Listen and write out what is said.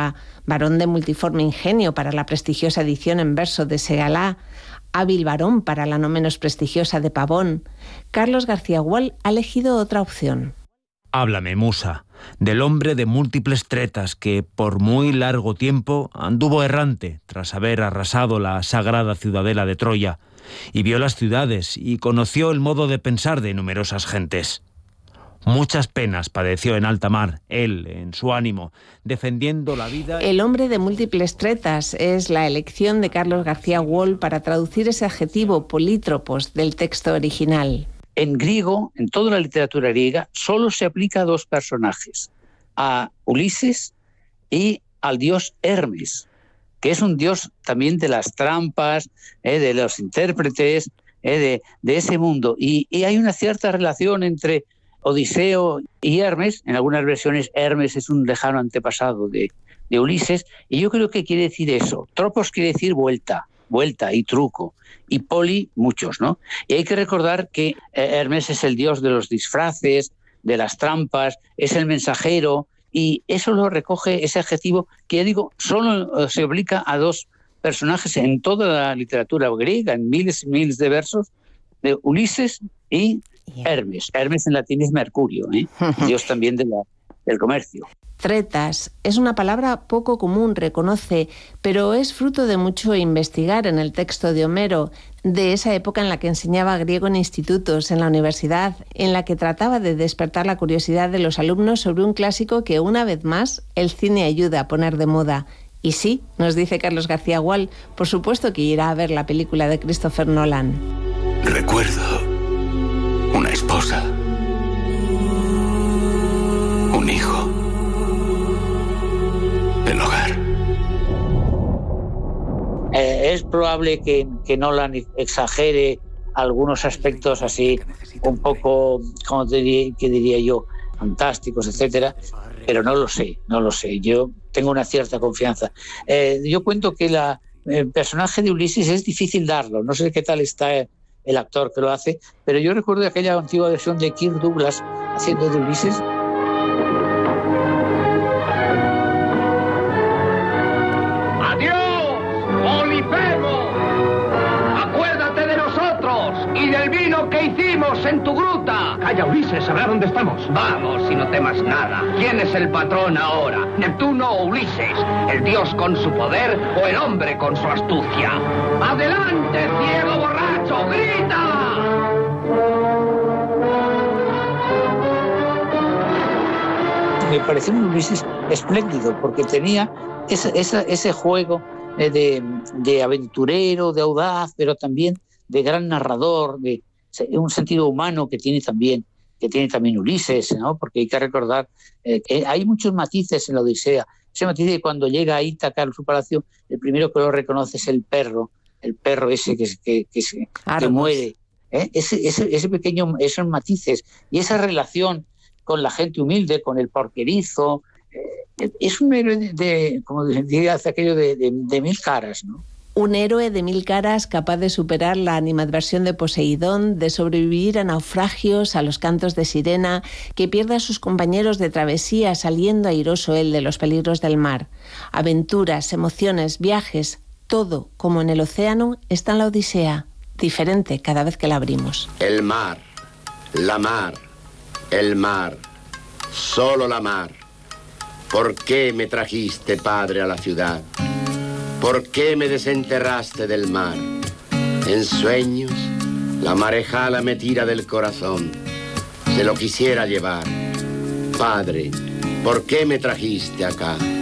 Córdoba, varón de multiforme ingenio para la prestigiosa edición en verso de Segalá, hábil varón para la no menos prestigiosa de Pavón, Carlos García Gual ha elegido otra opción. Háblame, musa, del hombre de múltiples tretas que por muy largo tiempo anduvo errante tras haber arrasado la sagrada ciudadela de Troya, y vio las ciudades y conoció el modo de pensar de numerosas gentes. Muchas penas padeció en alta mar, él, en su ánimo, defendiendo la vida... El hombre de múltiples tretas es la elección de Carlos García Gual para traducir ese adjetivo polítropos del texto original. En griego, en toda la literatura griega, solo se aplica a dos personajes, a Ulises y al dios Hermes, que es un dios también de las trampas, de los intérpretes, de ese mundo. Y hay una cierta relación entre Odiseo y Hermes. En algunas versiones Hermes es un lejano antepasado de Ulises, y yo creo que quiere decir eso. Tropos quiere decir vuelta y truco, y poli, muchos, ¿no? Y hay que recordar que Hermes es el dios de los disfraces, de las trampas, es el mensajero, y eso lo recoge ese adjetivo que, ya digo, solo se aplica a dos personajes en toda la literatura griega, en miles y miles de versos, de Ulises y Hermes. Hermes en latín es Mercurio, dios también del comercio. Tretas es una palabra poco común, reconoce, pero es fruto de mucho investigar en el texto de Homero, de esa época en la que enseñaba griego en institutos, en la universidad, en la que trataba de despertar la curiosidad de los alumnos sobre un clásico que, una vez más, el cine ayuda a poner de moda. Y sí, nos dice Carlos García Gual, por supuesto que irá a ver la película de Christopher Nolan. Recuerdo una esposa, un hijo, el hogar. Es probable que Nolan exagere algunos aspectos así un poco, ¿qué diría yo?, fantásticos, etcétera, pero no lo sé. Yo tengo una cierta confianza. Yo cuento que el personaje de Ulises es difícil darlo. No sé qué tal está el actor que lo hace, pero yo recuerdo aquella antigua versión de Kirk Douglas haciendo de Ulises. Y del vino que hicimos en tu gruta. Calla, Ulises, sabrá dónde estamos. Vamos, y no temas nada. ¿Quién es el patrón ahora? ¿Neptuno o Ulises? ¿El dios con su poder o el hombre con su astucia? ¡Adelante, ciego borracho! ¡Grita! Me pareció un Ulises espléndido, porque tenía ese juego de aventurero, de audaz, pero también de gran narrador, de un sentido humano que tiene también Ulises, ¿no? Porque hay que recordar que hay muchos matices en la Odisea. Ese matiz de cuando llega a Ítaca, a su palacio, el primero que lo reconoce es el perro ese que muere. Ese pequeño, esos matices y esa relación con la gente humilde, con el porquerizo, es un héroe como diría hace aquello de mil caras, ¿no? Un héroe de mil caras capaz de superar la animadversión de Poseidón, de sobrevivir a naufragios, a los cantos de sirena, que pierde a sus compañeros de travesía saliendo airoso él de los peligros del mar. Aventuras, emociones, viajes, todo, como en el océano, está en la Odisea, diferente cada vez que la abrimos. El mar, la mar, el mar, solo la mar. ¿Por qué me trajiste, padre, a la ciudad? ¿Por qué me desenterraste del mar? En sueños, la marejada me tira del corazón. Se lo quisiera llevar. Padre, ¿por qué me trajiste acá?